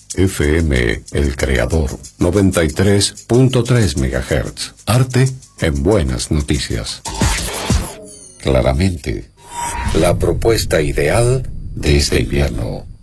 FM El Creador, 93.3 MHz. Arte en buenas noticias. Claramente, la propuesta ideal de este invierno.